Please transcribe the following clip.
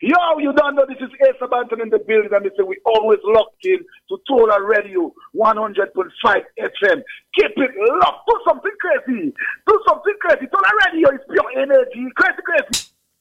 Yo, you don't know this is Asa Banton in the building, and they say we always locked in to Tola Radio 100.5 FM. Keep it locked. Do something crazy. Do something crazy. Tola Radio is pure energy. Crazy, crazy.